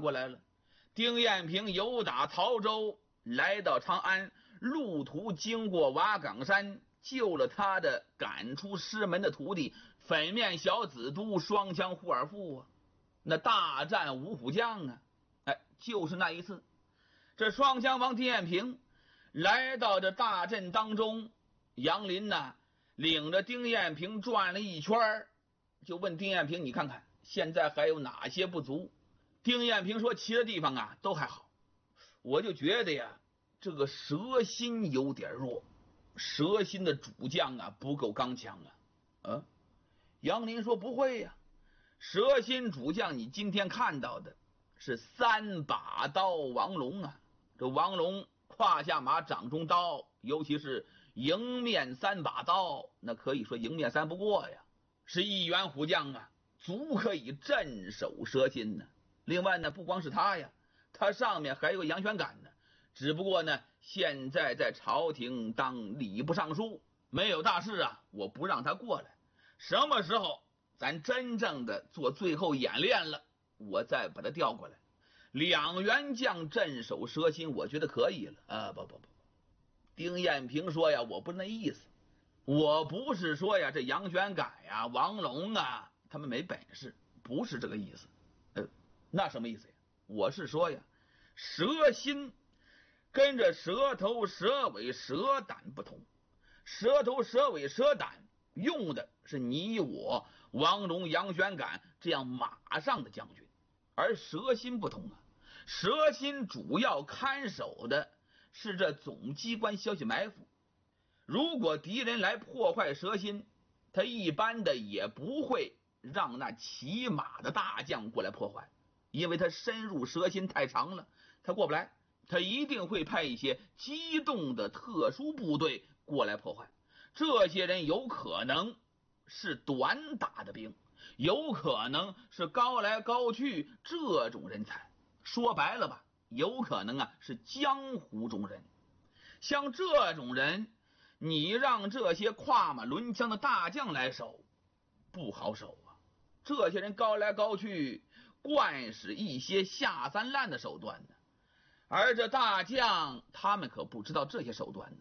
过来了。丁彦平由打曹州来到长安，路途经过瓦岗山，救了他的赶出师门的徒弟粉面小子都双枪呼尔父啊，那大战五虎将啊，就是那一次，这双枪王丁彦平来到这大阵当中，杨林呢领着丁彦平转了一圈，就问丁彦平，你看看现在还有哪些不足？丁彦平说其他地方啊都还好，我就觉得呀，这个蛇心有点弱，蛇心的主将啊不够刚强啊。杨林说不会呀，蛇心主将你今天看到的是三把刀王龙啊，这王龙胯下马掌中刀，尤其是迎面三把刀，那可以说迎面三不过呀，是一员虎将啊，足可以镇守蛇心呢。另外呢，不光是他呀，他上面还有个杨玄感呢，只不过呢现在在朝廷当礼部尚书，没有大事啊，我不让他过来，什么时候咱真正的做最后演练了，我再把他调过来。两员将镇守蛇心，我觉得可以了啊！不，丁彦平说呀，我不是那意思，我不是说呀这杨玄感呀、王龙啊他们没本事，不是这个意思。那什么意思呀？我是说呀，蛇心跟着蛇头、蛇尾、蛇胆不同，蛇头、蛇尾、蛇胆用的是你我王龙、杨玄感这样马上的将军，而蛇心不同啊，蛇心主要看守的是这总机关消息埋伏，如果敌人来破坏蛇心，他一般的也不会让那骑马的大将过来破坏，因为他深入蛇心太长了，他过不来，他一定会派一些机动的特殊部队过来破坏。这些人有可能是短打的兵，有可能是高来高去这种人才，说白了吧，有可能啊是江湖中人。像这种人，你让这些跨马抡枪的大将来守，不好守啊。这些人高来高去，惯使一些下三滥的手段呢，而这大将他们可不知道这些手段呢。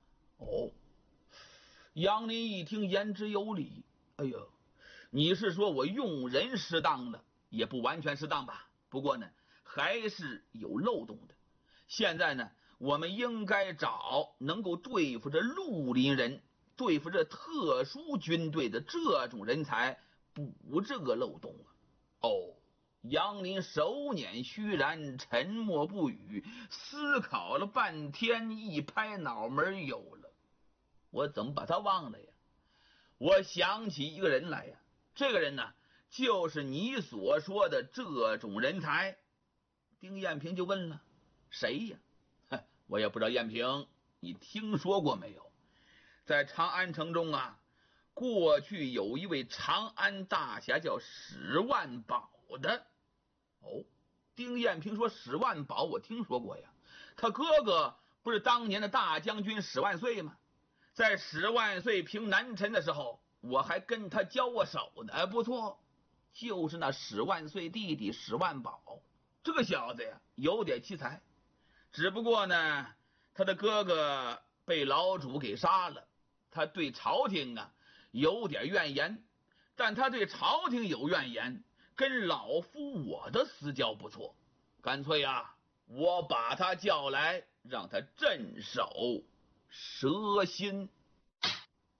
杨林一听言之有理，哎呦，你是说我用人适当了，也不完全适当吧，不过呢还是有漏洞的。现在呢我们应该找能够对付这绿林人，对付这特殊军队的这种人才，补这个漏洞啊。杨林手捻虚髯，沉默不语，思考了半天，一拍脑门，有了，我怎么把他忘了呀？我想起一个人来呀，这个人呢就是你所说的这种人才。丁彦平就问了，谁呀？我也不知道，彦平你听说过没有？在长安城中啊，过去有一位长安大侠叫史万宝的。丁彦平说史万宝我听说过呀，他哥哥不是当年的大将军史万岁吗？在史万岁平南陈的时候，我还跟他交过手呢。不错，就是那史万岁弟弟史万宝。这个小子呀有点奇才，只不过呢他的哥哥被老主给杀了，他对朝廷啊有点怨言，但他对朝廷有怨言，跟老夫我的私交不错，干脆啊我把他叫来，让他镇守蛇心。